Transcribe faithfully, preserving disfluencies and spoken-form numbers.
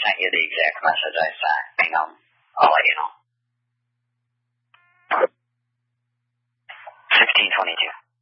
sent you the exact message I sent. Hang on. I'll let you know.